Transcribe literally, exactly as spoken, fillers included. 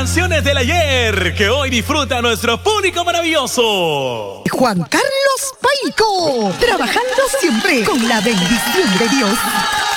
canciones del ayer que hoy disfruta nuestro público maravilloso. Juan Carlos Paico, trabajando siempre con la bendición de Dios.